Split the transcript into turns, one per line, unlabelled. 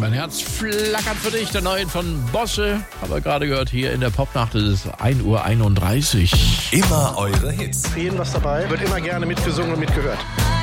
Mein Herz flackert für dich, der neuen von Bosse. Aber gerade gehört hier in der Popnacht, es ist 1:31 Uhr.
Immer eure Hits.
Für jeden was dabei, wird immer gerne mitgesungen und mitgehört.